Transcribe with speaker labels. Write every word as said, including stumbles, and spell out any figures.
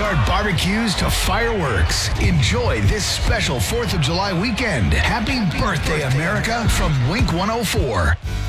Speaker 1: start barbecues to fireworks. Enjoy this special fourth of July weekend. Happy birthday, America, from Wink one oh four.